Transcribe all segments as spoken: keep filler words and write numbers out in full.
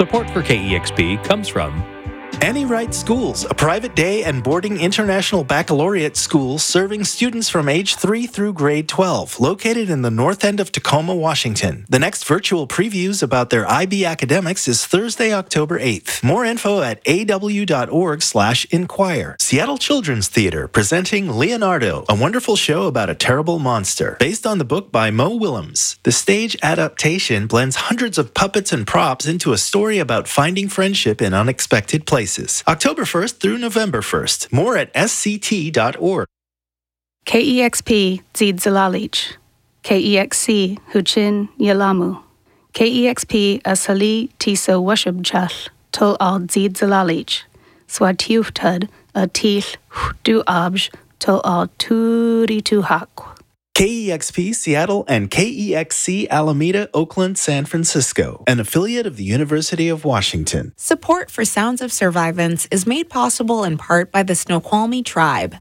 Support for K E X P comes from Annie Wright Schools, a private day and boarding international baccalaureate school serving students from age three through grade twelve, located in the north end of Tacoma, Washington. The next virtual previews about their I B academics is Thursday, October eighth. More info at a w dot org slash inquire. Seattle Children's Theater presenting Leonardo, a wonderful show about a terrible monster, based on the book by Mo Willems. The stage adaptation blends hundreds of puppets and props into a story about finding friendship in unexpected places. October first through November first. More at s c t dot org. K E X P Zid Zalalich. K E X C Huchin Yalamu. K E X P Asali Tisa Washubchal Tol Al Zid Zalalich. Swatiuhtad a Til Du Abj Tol Al Turi Tuhak. K E X P Seattle and K E X C Alameda, Oakland, San Francisco, an affiliate of the University of Washington. Support for Sounds of Survivance is made possible in part by the Snoqualmie Tribe.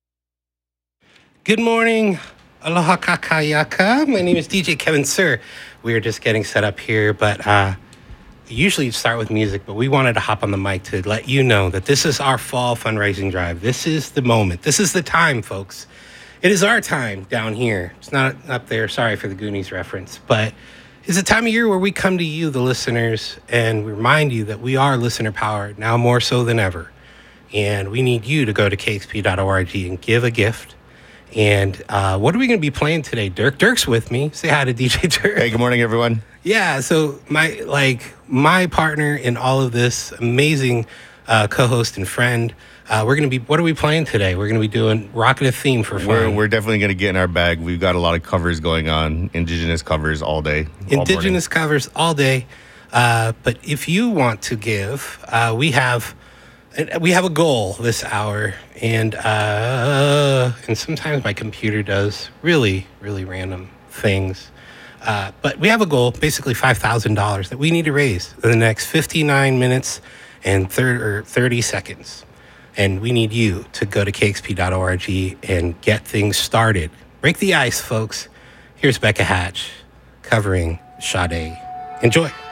Good morning. Aloha kakayaka. My name is D J Kevin Sir. We are just getting set up here, but uh, usually start with music, but we wanted to hop on the mic to let you know that this is our fall fundraising drive. This is the moment. This is the time, folks. It is our time down here. It's not up there. Sorry for the Goonies reference. But it's a time of year where we come to you, the listeners, and we remind you that we are listener powered, now more so than ever. And we need you to go to k x p dot org and give a gift. And uh, what are we going to be playing today? Dirk. Dirk's with me. Say hi to D J Dirk. Hey, good morning, everyone. Yeah, so my like my partner in all of this, amazing uh, co-host and friend, Uh, we're going to be, what are we playing today? We're going to be doing rocking a theme for fun. We're, we're definitely going to get in our bag. We've got a lot of covers going on, indigenous covers all day. All indigenous morning. covers all day. Uh, but if you want to give, uh, we have we have a goal this hour. And, uh, and sometimes my computer does really, really random things. Uh, but we have a goal, basically five thousand dollars that we need to raise in the next fifty-nine minutes and thirty seconds. And we need you to go to k x p dot org and get things started. Break the ice, folks. Here's Becca Hatch covering Sade. Enjoy.